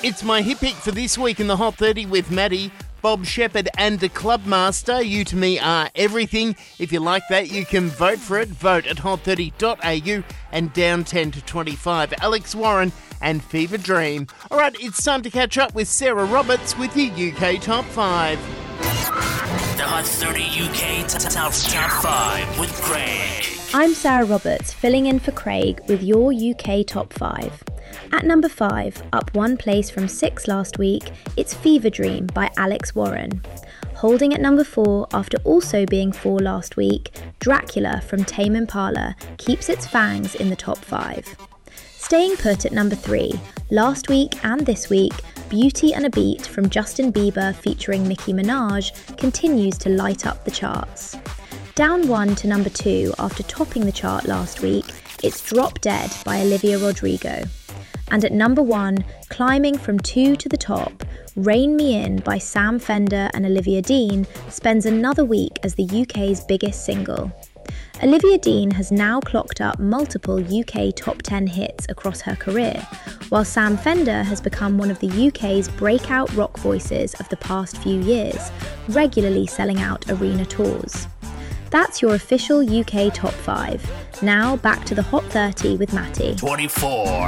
It's my hit pick for this week in the Hot 30 with Maddie, Bob Shepherd and the Clubmaster. You to me are everything. If you like that, you can vote for it. Vote at hot30.au and down 10 to 25. Alex Warren and Fever Dream. All right, it's time to catch up with Sarah Roberts with your UK Top 5. The Hot 30 UK Top 5 with Craig. I'm Sarah Roberts, filling in for Craig with your UK Top 5. At number 5, up one place from 6 last week, it's Fever Dream by Alex Warren. Holding at number 4 after also being 4 last week, Dracula from Tame Impala keeps its fangs in the top 5. Staying put at number 3, last week and this week, Beauty and a Beat from Justin Bieber featuring Nicki Minaj continues to light up the charts. Down 1 to number 2 after topping the chart last week, it's Drop Dead by Olivia Rodrigo. And at number 1, climbing from 2 to the top, Rein Me In by Sam Fender and Olivia Dean spends another week as the UK's biggest single. Olivia Dean has now clocked up multiple UK top 10 hits across her career, while Sam Fender has become one of the UK's breakout rock voices of the past few years, regularly selling out arena tours. That's your official UK Top 5. Now back to the Hot 30 with Matty. 24.